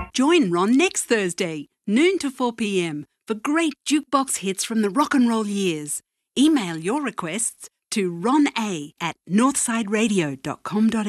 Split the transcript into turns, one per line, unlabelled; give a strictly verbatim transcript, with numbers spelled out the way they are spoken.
Join Ron next Thursday, noon to four p m, for great jukebox hits from the rock and roll years. Email your requests to ron a at northside radio dot com dot